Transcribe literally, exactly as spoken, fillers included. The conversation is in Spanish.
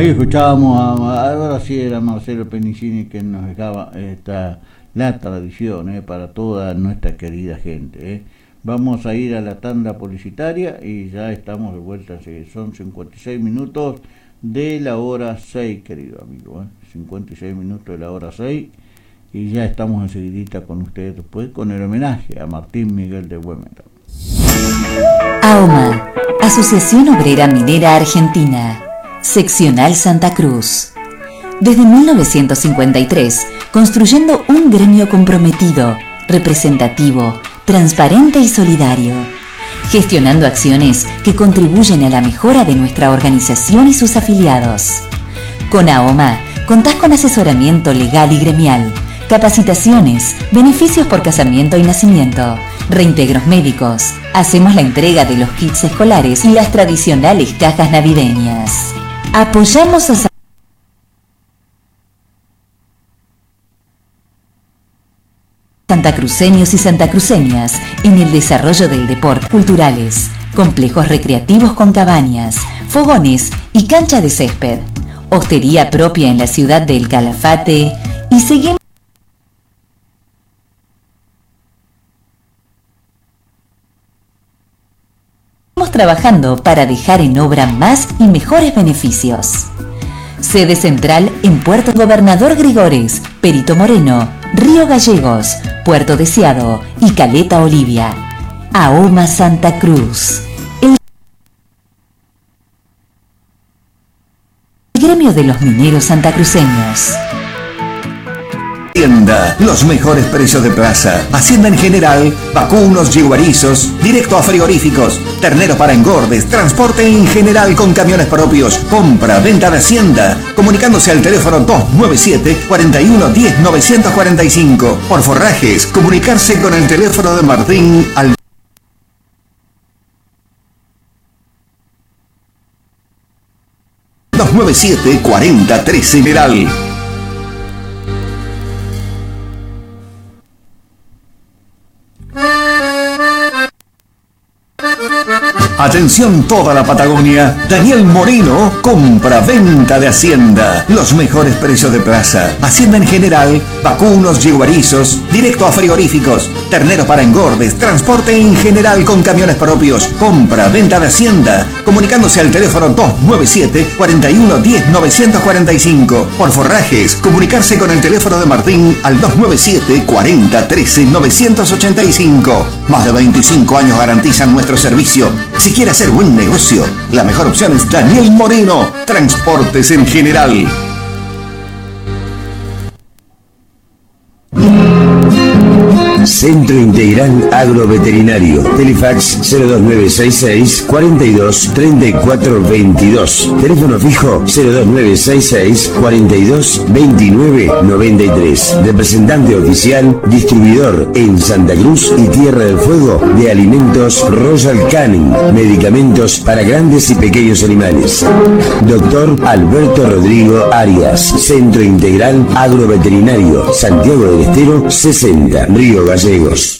escuchábamos a, ahora sí era Marcelo Penicini que nos dejaba esta, la tradición eh, para toda nuestra querida gente. Eh. Vamos a ir a la tanda publicitaria y ya estamos de vuelta. Son cincuenta y seis minutos de la hora seis, querido amigo. Eh. cincuenta y seis minutos de la hora seis y ya estamos enseguidita con ustedes después con el homenaje a Martín Miguel de Güemes. AOMA, Asociación Obrera Minera Argentina, Seccional Santa Cruz. Desde mil novecientos cincuenta y tres, construyendo un gremio comprometido, representativo, transparente y solidario, gestionando acciones que contribuyen a la mejora de nuestra organización y sus afiliados. Con AOMA, contás con asesoramiento legal y gremial, capacitaciones, beneficios por casamiento y nacimiento, reintegros médicos. Hacemos la entrega de los kits escolares y las tradicionales cajas navideñas. Apoyamos a santacruceños y santacruceñas en el desarrollo del deporte, culturales, complejos recreativos con cabañas, fogones y cancha de césped, hostería propia en la ciudad del Calafate y seguimos trabajando para dejar en obra más y mejores beneficios. Sede central en Puerto Gobernador Grigores, Perito Moreno, Río Gallegos, Puerto Deseado y Caleta Olivia. AOMA Santa Cruz. El gremio de los mineros santacruceños. Hacienda, los mejores precios de plaza. Hacienda en general, vacunos, yeguarizos, directo a frigoríficos, terneros para engordes, transporte en general con camiones propios, compra, venta de Hacienda. Comunicándose al teléfono dos nueve siete, cuatro uno, diez, novecientos cuarenta y cinco. Por forrajes, comunicarse con el teléfono de Martín al dos nueve siete, cuarenta, trece General. Atención toda la Patagonia, Daniel Moreno, compra-venta de Hacienda, los mejores precios de plaza, Hacienda en general, vacunos, yeguarizos, directo a frigoríficos, terneros para engordes, transporte en general con camiones propios, compra-venta de Hacienda, comunicándose al teléfono dos nueve siete, cuatro uno, diez, novecientos cuarenta y cinco. Por forrajes, comunicarse con el teléfono de Martín al dos nueve siete, cuarenta, trece, novecientos ochenta y cinco. Más de veinticinco años garantizan nuestro servicio. Si quiere hacer buen negocio, la mejor opción es Daniel Moreno, Transportes en General. Centro Integral Agroveterinario. Telefax cero dos nueve seis seis, cuarenta y dos, treinta y cuatro veintidós. Teléfono fijo cero dos nueve seis seis, cuarenta y dos, veintinueve noventa y tres. Representante oficial, distribuidor en Santa Cruz y Tierra del Fuego de alimentos Royal Canin. Medicamentos para grandes y pequeños animales. Doctor Alberto Rodrigo Arias. Centro Integral Agroveterinario. Santiago del Estero sesenta, Río Gallegos.